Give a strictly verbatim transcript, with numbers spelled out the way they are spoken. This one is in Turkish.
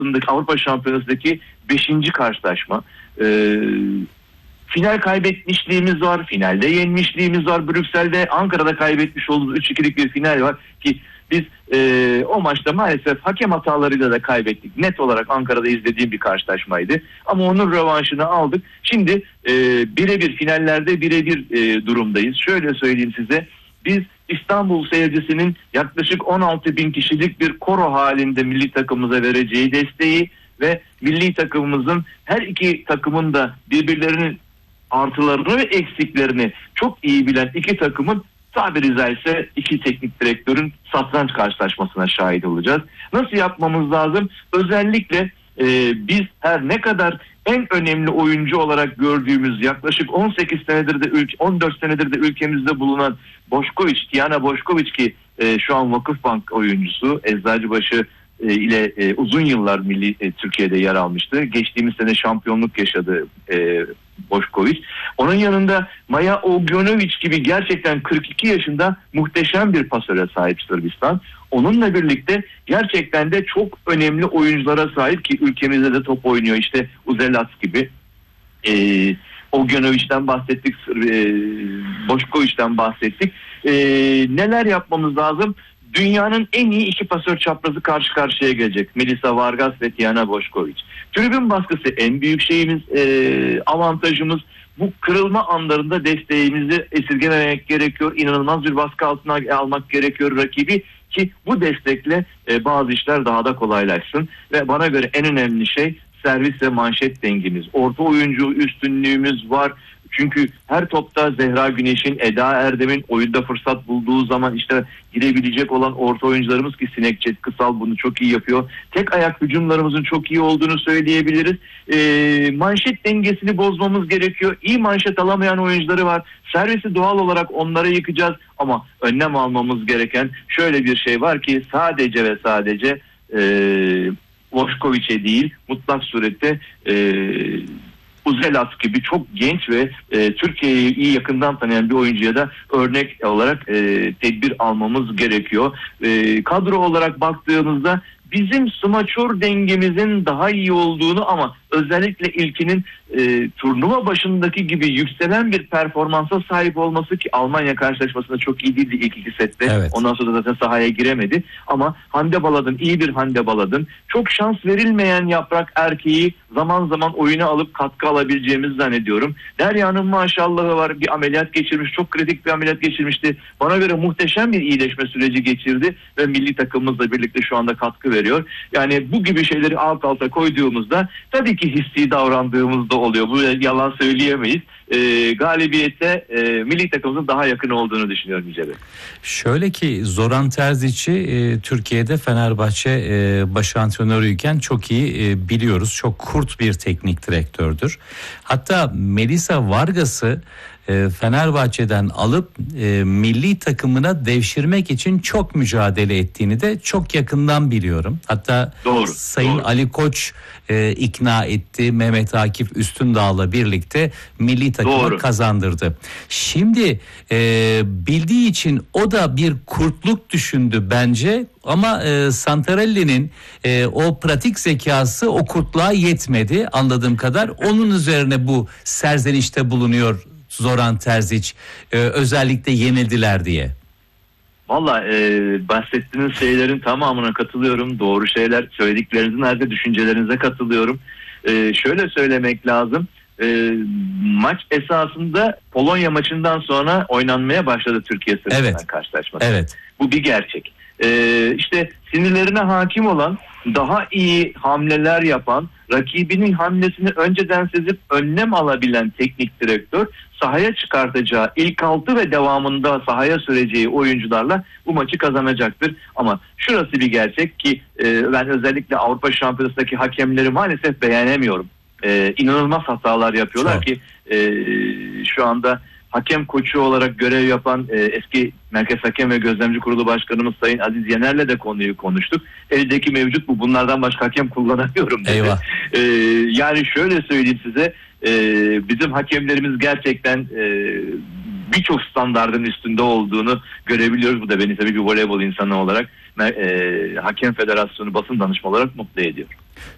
Avrupa Şampiyonası'ndaki beşinci karşılaşma. Ee, final kaybetmişliğimiz var, finalde yenmişliğimiz var. Brüksel'de, Ankara'da kaybetmiş olduğumuz üç ikilik bir final var ki biz e, o maçta maalesef hakem hatalarıyla da kaybettik. Net olarak Ankara'da izlediğim bir karşılaşmaydı. Ama onun rövanşını aldık. Şimdi e, birebir finallerde birebir e, durumdayız. Şöyle söyleyeyim size. Biz İstanbul seyircisinin yaklaşık on altı bin kişilik bir koro halinde milli takımımıza vereceği desteği ve milli takımımızın her iki takımın da birbirlerinin artılarını ve eksiklerini çok iyi bilen iki takımın, tabiri caizse iki teknik direktörün satranç karşılaşmasına şahit olacağız. Nasıl yapmamız lazım? Özellikle e, biz her ne kadar en önemli oyuncu olarak gördüğümüz yaklaşık on sekiz senedir de ülke, on dört senedir de ülkemizde bulunan Bošković, Tijana Bošković ki e, şu an Vakıfbank oyuncusu, Eczacıbaşı e, ile e, uzun yıllar milli e, Türkiye'de yer almıştı. Geçtiğimiz sene şampiyonluk yaşadı e, Bošković. Onun yanında Maja Ognjenović gibi gerçekten kırk iki yaşında muhteşem bir pasöre sahip Sırbistan. Onunla birlikte gerçekten de çok önemli oyunculara sahip ki ülkemizde de top oynuyor. İşte Uzelac gibi. E, Ognjenović'ten bahsettik, e, Bošković'ten bahsettik. E, neler yapmamız lazım? Dünyanın en iyi iki pasör çaprazı karşı karşıya gelecek. Melissa Vargas ve Tijana Bošković. Tribün baskısı en büyük şeyimiz, e, avantajımız. Bu kırılma anlarında desteğimizi esirgememek gerekiyor. İnanılmaz bir baskı altına almak gerekiyor rakibi ki bu destekle e, bazı işler daha da kolaylaşsın. Ve bana göre en önemli şey servis ve manşet dengemiz. Orta oyuncu üstünlüğümüz var. Çünkü her topta Zehra Güneş'in, Eda Erdem'in oyunda fırsat bulduğu zaman işte girebilecek olan orta oyuncularımız ki Sinekçet, Kısal bunu çok iyi yapıyor. Tek ayak hücumlarımızın çok iyi olduğunu söyleyebiliriz. E, manşet dengesini bozmamız gerekiyor. İyi manşet alamayan oyuncuları var. Servisi doğal olarak onlara yıkacağız ama önlem almamız gereken şöyle bir şey var ki sadece ve sadece e, Bošković'e değil, mutlak surette e, Uzelac gibi çok genç ve e, Türkiye'yi iyi yakından tanıyan bir oyuncuya da örnek olarak e, tedbir almamız gerekiyor. E, kadro olarak baktığımızda bizim smaçör dengemizin daha iyi olduğunu ama özellikle ilkinin e, turnuva başındaki gibi yükselen bir performansa sahip olması ki Almanya karşılaşmasında çok iyi değildi ilk iki sette. Evet. Ondan sonra zaten sahaya giremedi. Ama Hande Baladın, iyi bir Hande Baladın. Çok şans verilmeyen Yaprak Erkeği zaman zaman oyuna alıp katkı alabileceğimizi zannediyorum. Derya'nın maşallahı var. Bir ameliyat geçirmiş. Çok kritik bir ameliyat geçirmişti. Bana göre muhteşem bir iyileşme süreci geçirdi ve milli takımımızla birlikte şu anda katkı veriyor. Yani bu gibi şeyleri alt alta koyduğumuzda tabii ki hissi davrandığımızda oluyor. Bu yalan söyleyemeyiz. E, galibiyete e, milli takımımızın daha yakın olduğunu düşünüyorum Yüce Bey. Şöyle ki Zoran Terzic'i e, Türkiye'de Fenerbahçe e, baş antrenörüyken çok iyi e, biliyoruz. Çok kurt bir teknik direktördür. Hatta Melissa Vargas'ı e, Fenerbahçe'den alıp e, milli takımına devşirmek için çok mücadele ettiğini de çok yakından biliyorum. Hatta doğru, Sayın doğru. Ali Koç e, ikna etti. Mehmet Akif Üstündağ'la birlikte milli takımı doğru. kazandırdı. Şimdi e, bildiği için o da bir kurtluk düşündü bence. Ama e, Santarelli'nin e, o pratik zekası o kurtluğa yetmedi anladığım kadar. Onun üzerine bu serzenişte bulunuyor Zoran Terzic, e, özellikle yenildiler diye. Valla e, bahsettiğiniz şeylerin tamamına katılıyorum. Doğru şeyler söylediklerinizin her de düşüncelerinize katılıyorum. E, şöyle söylemek lazım. E, maç esasında Polonya maçından sonra oynanmaya başladı Türkiye Sırbistan evet. karşılaşması. Evet. Bu bir gerçek. E, işte sinirlerine hakim olan, daha iyi hamleler yapan, rakibinin hamlesini önceden sezip önlem alabilen teknik direktör sahaya çıkartacağı ilk altı ve devamında sahaya süreceği oyuncularla bu maçı kazanacaktır. Ama şurası bir gerçek ki e, ben özellikle Avrupa Şampiyonası'ndaki hakemleri maalesef beğenemiyorum. E, inanılmaz hatalar yapıyorlar Çok. ki e, şu anda hakem koçu olarak görev yapan e, eski Merkez Hakem ve Gözlemci Kurulu Başkanımız Sayın Aziz Yener'le de konuyu konuştuk. Eldeki mevcut bu. Bunlardan başka hakem kullanamıyorum dedi. Eyvah. E, yani şöyle söyleyeyim size. E, bizim hakemlerimiz gerçekten e, birçok standardın üstünde olduğunu görebiliyoruz. Bu da beni tabii bir voleybol insanı olarak e, Hakem Federasyonu basın danışma olarak mutlu ediyor.